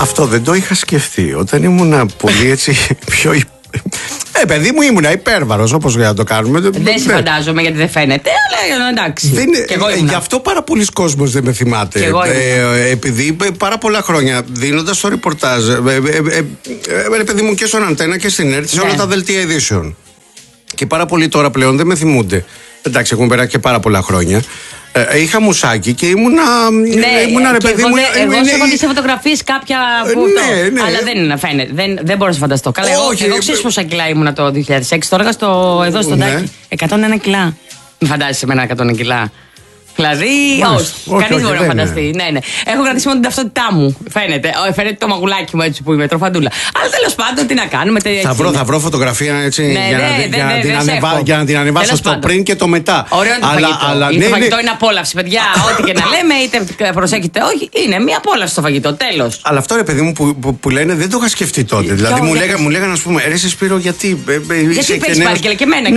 Αυτό δεν το είχα σκεφτεί. Όταν ήμουν πολύ έτσι πιο. Παιδί μου, ήμουνα υπέρβαρος, όπως για να το κάνουμε. Δεν σε φαντάζομαι γιατί δεν φαίνεται, αλλά εντάξει. Γι' αυτό πάρα πολλοί κόσμος δεν με θυμάται. Επειδή πάρα πολλά χρόνια δίνοντας το ρεπορτάζ, παιδί μου, και στον Αντένα και στην ΕΡΤ, σε όλα τα δελτία ειδήσεων. Και πάρα πολλοί τώρα πλέον δεν με θυμούνται. Εντάξει, έχουν περάσει και πάρα πολλά χρόνια. Είχα μουσάκι και ήμουνα ρε παιδί μου. Εγώ σε έχω δει σε φωτογραφίες κάποια που αλλά δεν φαίνεται. Δεν μπορώ να φανταστώ. Καλά, εγώ ξέρεις πόσα κιλά ήμουνα το 2006. Τώρα εδώ στον Τάκη 101 κιλά. Μην φαντάζεσαι εμένα 101 κιλά. Δηλαδή, όχι. Κανείς δεν μπορεί να φανταστεί. Ναι. Έχω κρατήσει μόνο την ταυτότητά μου. Φαίνεται το μαγουλάκι μου έτσι που είμαι, τροφαντούλα. Αλλά τέλος πάντων, τι να κάνουμε. Θα βρω φωτογραφία έτσι για να την ανεβάσω στο πριν και το μετά. Ωραίο το φαγητό. Το φαγητό είναι απόλαυση, παιδιά. Ό,τι και να λέμε, είτε προσέχετε, όχι. Είναι μια απόλαυση το φαγητό, τέλος. Αλλά αυτό ρε παιδί μου που λένε δεν το είχα σκεφτεί τότε. Δηλαδή μου λέγανε, α πούμε, ρε Σπύρο, γιατί. Γιατί παίρνει πάλι και εμένα.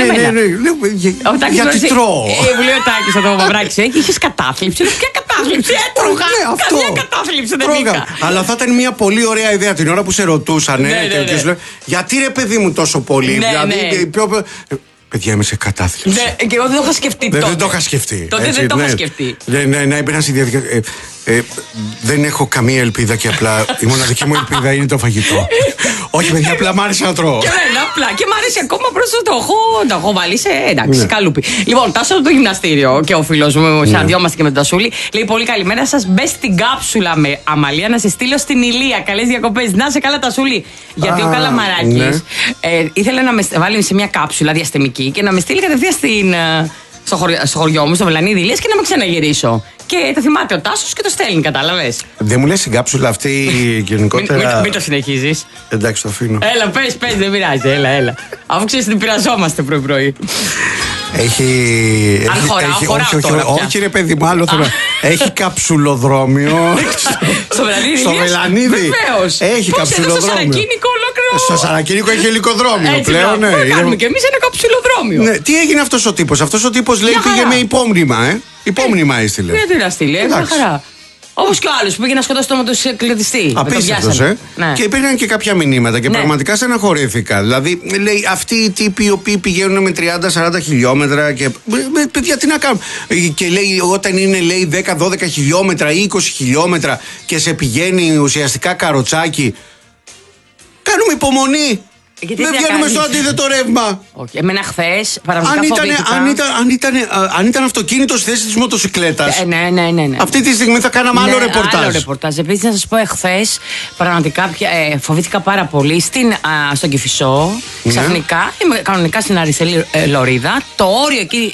Γιατί τρώω. Μου λέει ο Τάκης το μαυράκι. Είχες κατάθλιψη. Ποια κατάθλιψη? Έτρωγα. Καμία κατάθλιψη δεν είχα. Αλλά θα ήταν μια πολύ ωραία ιδέα την ώρα που σε ρωτούσαν. Γιατί ρε παιδί μου τόσο πολύ? Δηλαδή. Παιδιά, είμαι σε κατάθλιψη. Και εγώ δεν το είχα σκεφτεί τότε. Δεν το είχα σκεφτεί. Τότε δεν το είχα σκεφτεί. Να έμπαινα στη διαδικασία. Δεν έχω καμία ελπίδα και απλά η μοναδική μου ελπίδα είναι το φαγητό. Όχι, παιδιά, απλά μ' άρεσε να τρώω. Και ναι, απλά. Και μ' αρέσει ακόμα προς το έχω βάλει σε εντάξει, καλούπι. Λοιπόν, Τάσο από το γυμναστήριο και ο φίλος μου, συναντιόμαστε και με τον Τασούλη. Λέει πολύ καλημέρα σας. Μπες στην κάψουλα με Αμαλία να σε στείλω στην Ηλία. Καλές διακοπές. Να σε καλά, Τασούλη. Γιατί ο Καλαμαράκης ήθελε να με βάλει σε μια κάψουλα διαστημική και να με στείλει κατευθείαν στο χωριό μου, στο Μελανίδη Ηλίας και να με ξαναγυρίσω. Και το θυμάται ο Τάσος και το στέλνει, κατάλαβες. Δεν μου λες η κάψουλα αυτή γενικότερα. Μην το συνεχίζεις. Εντάξει, το αφήνω. Έλα, πες, δεν πειράζει, έλα. Αφού ξέρεις ότι πειραζόμαστε πρωί-πρωί. Όχι, ρε παιδί μου, άλλο θέλω. Έχει καψουλοδρόμιο. Στο Μελανίδη. Βεβαίως. Έχει καψουλοδρόμιο. Στο Σαρακίνικο ολόκληρο. Στο Σαρακίνικο έχει ελικοδρόμιο πλέον. Κάνουμε κι εμείς ένα καψουλοδρόμιο. Τι έγινε αυτός ο τύπος? Αυτός ο τύπος λέει πήγε με υπόμνημα. Υπόμνημα έστειλε. Δεν την στείλει, μια χαρά. Όπως και ο άλλος που πήγε να σκοτώσει το μοτοσυκλετιστή. Απίστευτος, Και υπήρχαν και κάποια μηνύματα και πραγματικά στεναχωρήθηκα. Δηλαδή, λέει, αυτοί οι τύποι οι οποίοι πηγαίνουν με 30-40 χιλιόμετρα και. Παιδιά, τι να κάνουν. Και λέει, όταν είναι, λέει, 10-12 χιλιόμετρα ή 20 χιλιόμετρα και σε πηγαίνει ουσιαστικά καροτσάκι. Κάνουμε υπομονή. Δεν βγαίνουμε στο αντίθετο ρεύμα. Όχι, εμένα χθες πραγματικά αν ήταν αυτοκίνητο στη θέση της μοτοσυκλέτας. Ναι. Αυτή τη στιγμή θα κάναμε άλλο ρεπορτάζ. Επίσης, να σας πω, εχθές πραγματικά φοβήθηκα πάρα πολύ στον Κηφισό. Ξαφνικά, είμαι κανονικά στην αριστερή λωρίδα. Το όριο εκεί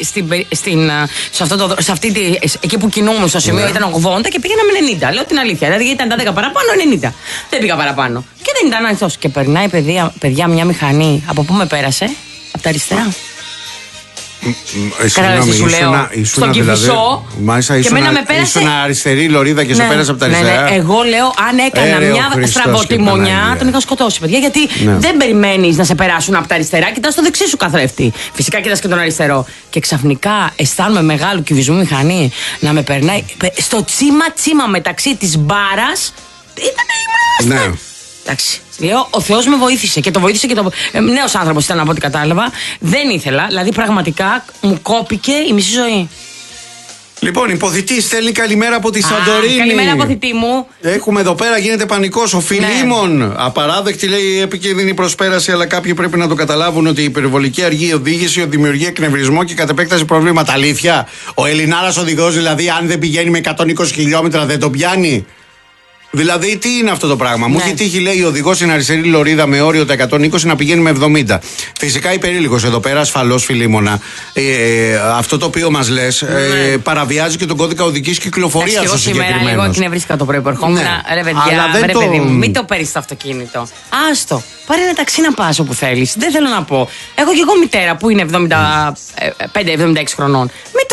εκεί που κινούμουν στο σημείο ήταν 80 και πήγαινα με 90. Λέω την αλήθεια. Δηλαδή ήταν τα 10 παραπάνω, 90. Δεν πήγα παραπάνω. Και δεν ήταν ανοιχτός. Και περνάει, παιδιά, μια μηχανή. Από πού με πέρασε? Από τα αριστερά. Συγγνώμη, σου λέω. Στον Κηφισό. Μάλιστα, ήσουν αριστερή λωρίδα και σε πέρασε από τα αριστερά. Εγώ λέω, αν έκανα μια στραβοτιμονιά, τον είχα σκοτώσει, παιδιά. Γιατί δεν περιμένεις να σε περάσουν από τα αριστερά, κοιτάς το δεξί σου καθρέφτη. Φυσικά κοιτάς και τον αριστερό. Και ξαφνικά αισθάνομαι μεγάλου κυβισμού μηχανή να με περνάει στο τσίμα μεταξύ της μπάρας. Ήμουν. Εντάξει. Λέω, ο Θεός με βοήθησε και το βοήθησε και νέος άνθρωπος ήταν από ό,τι κατάλαβα. Δεν ήθελα, δηλαδή πραγματικά μου κόπηκε η μισή ζωή. Λοιπόν, υποθητής στέλνει καλημέρα από τη Σαντορίνη. Καλημέρα, αποθητή μου. Έχουμε εδώ πέρα, γίνεται πανικός. Ο Φιλίμων. Απαράδεκτη, λέει, επικίνδυνη προσπέραση, αλλά κάποιοι πρέπει να το καταλάβουν ότι η υπερβολική αργή οδήγηση δημιουργεί εκνευρισμό και κατ' επέκταση προβλήματα. Αλήθεια. Ο Ελληνάρας οδηγός, δηλαδή, αν δεν πηγαίνει με 120 χιλιόμετρα, δεν το πιάνει. Δηλαδή, τι είναι αυτό το πράγμα? Μου έχει τύχει, λέει, ο οδηγός στην αριστερή λωρίδα με όριο τα 120 να πηγαίνει με 70. Φυσικά υπερήλικος εδώ πέρα, ασφαλώς, Φιλίμωνα. Αυτό το οποίο μας λες παραβιάζει και τον κώδικα οδικής κυκλοφορίας ο συγκεκριμένος. Εγώ εκνευρίστηκα το πρωί που ερχόμουν. Ρε παιδιά, παιδί μου, μην το παίρνεις στο αυτοκίνητο. Άστο. Πάρε ένα ταξί να πας όπου θέλεις. Δεν θέλω να πω. Έχω και εγώ μητέρα που είναι 75-76 χρονών. Μην το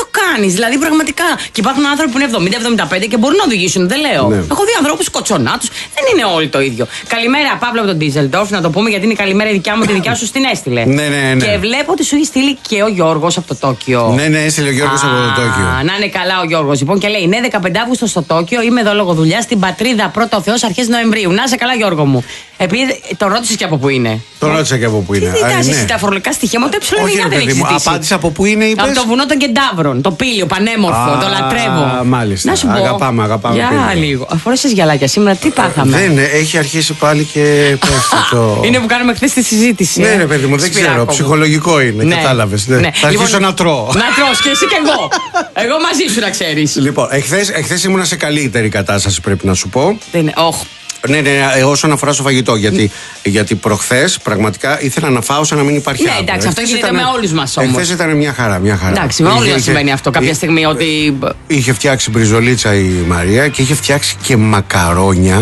κάνεις, δηλαδή πραγματικά. Και υπάρχουν άνθρωποι που είναι 70-75 και μπορούν να οδηγήσουν, δεν λέω. Ναι. Έχω δει ανθρώπους κοτσονάτους, δεν είναι όλοι το ίδιο. Καλημέρα, Παύλο από τον Ντίζελντορφ, να το πούμε γιατί είναι η καλημέρα η δικιά μου, τη δικιά σου την έστειλε. Ναι. Και βλέπω ότι σου έχει στείλει και ο Γιώργος από το Τόκιο. Ναι, έστειλε ο Γιώργος από το Τόκιο. Να είναι καλά ο Γιώργος. Λοιπόν, και λέει: ναι, 15 Αύγουστο στο Τόκιο, είμαι εδώ λόγω δουλειά στην πατρίδα πρώτα ο Θεός αρχές Νοεμβρίου. Να είσαι καλά, Γιώργο μου. Επειδή το ρώτησε και από πού είναι. Το ρώτησα και από πού είναι. Τι κοιτάζει εσύ τα φορολογικά στοιχεία μου, το ε9 δεν έχει. Απάντησε από πού είναι, είπες. Από το βουνό των Κεντάβρων. Το πήλιο, πανέμορφο, το λατρεύω. Μάλιστα. Να σου πω. Αγαπάμε. Για λίγο. Αφορέσες γυαλάκια σήμερα, τι πάθαμε. Δεν, έχει αρχίσει πάλι και πέφτει το. Είναι που κάνουμε χθες τη συζήτηση. Ναι, ρε παιδί μου, δεν ξέρω. Ψυχολογικό είναι, κατάλαβες. Θα αρχίσω να τρώω. Να τρως και εσύ και εγώ. Εγώ μαζί σου να ξέρεις. Λοιπόν, εχθές ήμουνα σε καλύτερη κατάσταση, πρέπει να σου πω. Ναι, όσον αφορά στο φαγητό. Γιατί προχθές πραγματικά ήθελα να φάω σαν να μην υπάρχει άλλο. Ναι, εντάξει, αυτό γίνεται με όλους μας όμως. Εχθές ήταν μια χαρά. Εντάξει, με όλους μας σημαίνει αυτό κάποια στιγμή ότι. Είχε φτιάξει μπριζολίτσα η Μαρία και είχε φτιάξει και μακαρόνια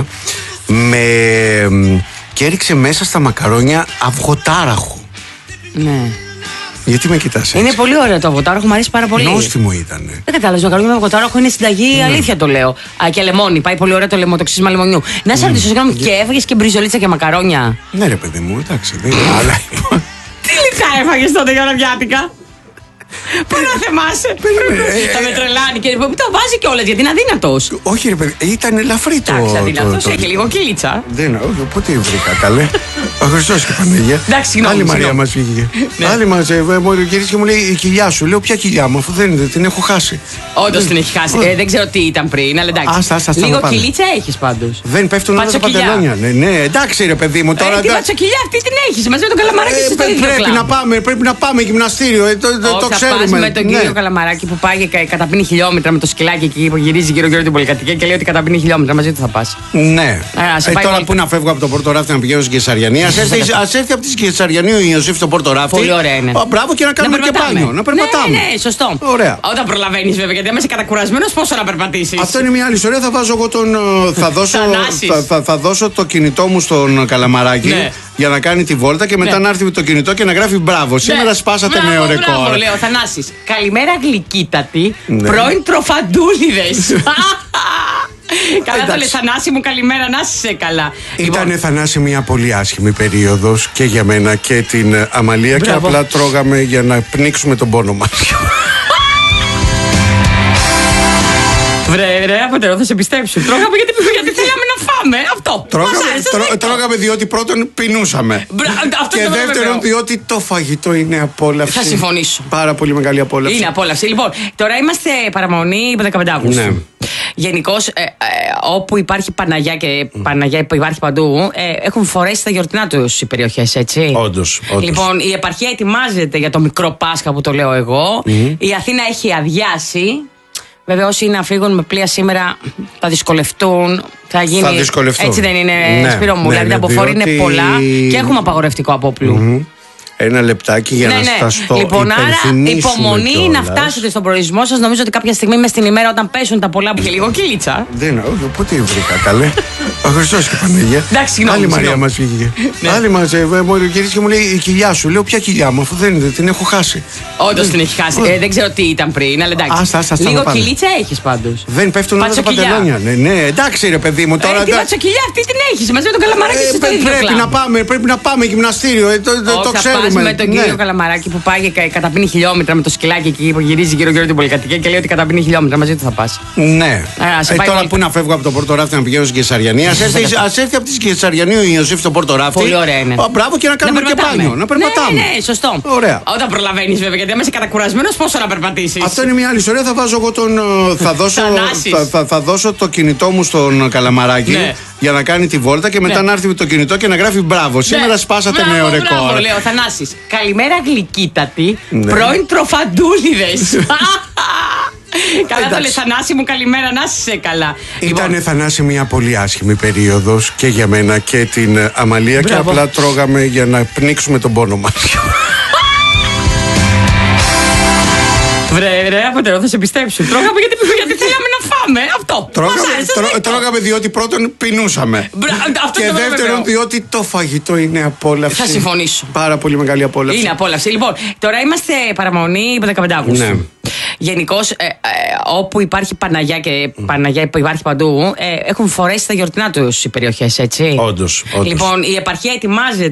και έριξε μέσα στα μακαρόνια αυγοτάραχο. Ναι. Γιατί με κοιτάς έτσι? Είναι πολύ ωραίο το αυγοτάραχο, μου αρέσει πάρα πολύ. Νόστιμο ήταν. Δεν κατάλαβα, μακαρόνια με αυγοτάραχο είναι συνταγή, αλήθεια το λέω. Και λεμόνι, πάει πολύ ωραίο το ξύσμα λεμονιού. Να σε ρωτήσω, συγγνώμη, και έφαγες και μπριζολίτσα και μακαρόνια? Ναι, ρε παιδί μου, εντάξει, δεν είναι άλλα. Τι λιτά έφαγες τότε για Ολυμπιάτικα? Πού να θυμάσαι? Θα με τρελάνει και το βάζει κιόλας γιατί είναι αδύνατος. Όχι, ρε παιδί, ήταν ελαφρύ το. Εντάξει, αδύνατος, έχει λίγο κυλίτσα. Δεν, όχι, πότε βρήκα, καλέ. Ο Χριστός και Παναγία. Εντάξει, συγγνώμη. Άλλη Μαρία μας βγήκε. Άλλη μας γυρίζει και μου λέει η κοιλιά σου. Λέω ποια κοιλιά μου, αφού δεν την έχω χάσει. Όντως την έχει χάσει. Δεν ξέρω τι ήταν πριν, αλλά εντάξει. Λίγο κυλίτσα έχεις πάντως. Δεν πέφτουν όλα τα παντελόνια. Ναι, εντάξει, ρε παιδί μου τώρα. Την πατσοκυλιά αυτή την έχεις μαζί με τον Καλαμαράκι στο ίδιο. Πρέπει να πάμε γυμναστήριο. Το ξέρουμε. Με τον κύριο Καλαμαράκι που πάει και καταπίνει χιλιόμετρα με το σκυλάκι εκεί που γυρίζει γύρω-γύρω την πολυκατοικία και λέει ότι καταπίνει χιλιόμετρα. Μαζί του θα πας. Ναι. Τώρα που να φεύγω από το Πόρτο Ράφτη να πηγαίνω στην Κεσαριανή, ας έρθει από τη Κεσαριανή ο Ιωσήφ στο Πόρτο Ράφτη. Πολύ ωραία είναι. Μπράβο και να κάνουμε και μπάνιο. Να περπατάμε. Ναι, σωστό. Ωραία. Όταν προλαβαίνεις βέβαια, γιατί άμα είσαι κατακουρασμένος, πόσο να περπατήσεις. Αυτό είναι μια άλλη ιστορία. Θα βάζω εγώ τον. Θα δώσω το κινητό μου στον Καλαμαράκι για να κάνει τη βόλτα και μετά να έρθει με το κινητό και να γράφει μπράβο. Σήμερα σπάσατε νέο ρεκόρ. Μπράβο, λέω Θανάσης. Καλημέρα γλυκύτατη, πρώην τροφαντούλιδες. Καλά το λες Θανάση μου, καλημέρα, να είσαι καλά. Ήτανε Θανάση μια πολύ άσχημη περίοδος και για μένα και την Αμαλία. Και απλά τρώγαμε για να πνίξουμε τον πόνο μας. Βρε, απότερο, θα σε πιστέψουν. Τρώγαμε γιατί θέλαμε να φάμε. Αυτό. Τρώγαμε διότι πρώτον πεινούσαμε. Και δεύτερον διότι το φαγητό είναι απόλαυση. Θα συμφωνήσω. Πάρα πολύ μεγάλη απόλαυση. Είναι απόλαυση. Λοιπόν, τώρα είμαστε παραμονή 15 Αυγούστου. Ναι. Γενικώς, όπου υπάρχει Παναγιά και Παναγιά που υπάρχει παντού, έχουν φορέσει τα γιορτινά τους οι περιοχές, έτσι. Όντως. Λοιπόν, η επαρχία ετοιμάζεται για το μικρό Πάσχα που το λέω εγώ. Η Αθήνα έχει αδειάσει. Βέβαια, όσοι είναι να φύγουν με πλοία σήμερα θα δυσκολευτούν. Θα δυσκολευτούν. Έτσι δεν είναι, ναι, Σπύρο μου? Δηλαδή τα αποφόρη είναι πολλά και έχουμε απαγορευτικό απόπλου. Ένα λεπτάκι για να σταστώ. Λοιπόν, άρα υπομονή να φτάσετε στον προορισμό σας. Νομίζω ότι κάποια στιγμή μες στην ημέρα όταν πέσουν τα πολλά που και λίγο κυλίτσα. Δεν, όχι, πότε βρήκα, καλέ. Ο Χριστός και Παναγία. Εντάξει, συγγνώμη. Άλλη Μαρία μας βγήκε. Άλλη μας γυρίζει και μου λέει η κοιλιά σου. Λέω ποια κοιλιά μου, αφού δεν την έχω χάσει. Όντως την έχει χάσει. Δεν ξέρω τι ήταν πριν, αλλά εντάξει. Λίγο κυλίτσα έχεις πάντως. Δεν πέφτουν όλα τα παντελόνια. Ναι, εντάξει, ρε παιδί μου τώρα. Την πατσοκυλιά αυτή την έχεις μαζί με τον Καλαμαράκι στο ίδιο. Πρέπει να πάμε γυμναστήριο. Το ξέρουμε. Με τον κύριο Καλαμαράκι που πάει και καταπίνει χιλιόμετρα με το σκυλάκι εκεί που γυρίζει γύρω-γύρω την πολυκατοικία και λέει ότι καταπίνει χιλιόμετρα. Μαζί του θα πας. Ναι. Τώρα που να φεύγω από το Πόρτο Ράφτη να πηγαίνω στην Κεσαριανή, ας έρθει από τη Κεσαριανή ο Ιωσήφ στο Πόρτο Ράφτη. Πολύ ωραία είναι. Μπράβο και να κάνουμε και μπάνιο. Να περπατάμε. Ναι, σωστό. Ωραία. Όταν προλαβαίνεις βέβαια, γιατί άμα είσαι κατακουρασμένος, πόσο να περπατήσεις. Αυτό είναι μια άλλη ιστορία. Θα βάζω εγώ τον. Θα δώσω το κινητό μου στον Καλαμαράκι για να κάνει τη βόλτα και μετά να έρθει με το κινητό και να γράφει μπράβο. Σήμερα σπάσατε νέο ρεκόρ. Μπράβο, λέω Θανάσης. Καλημέρα γλυκύτατη, πρώην τροφαντούλιδες. Καλά το λες Θανάση μου, καλημέρα, να είσαι καλά. Ήτανε Θανάση μια πολύ άσχημη περίοδος και για μένα και την Αμαλία. Και απλά τρώγαμε για να πνίξουμε τον πόνο μας. Βρε, απότερο, θα σε πιστέψουν. Τρώγαμε γιατί θέλαμε να φάμε. Αυτό. Τρώγαμε διότι πρώτον πεινούσαμε. Και δεύτερον διότι το φαγητό είναι απόλαυση. Θα συμφωνήσω. Πάρα πολύ μεγάλη απόλαυση. Είναι απόλαυση. Λοιπόν, τώρα είμαστε παραμονή 15 Αυγούστου. γενικώς όπου υπάρχει Παναγιά και Παναγιά που υπάρχει παντού, έχουν φορέσει τα γιορτινά τους οι περιοχές, έτσι. Όντως. Λοιπόν, η επαρχία ετοιμάζεται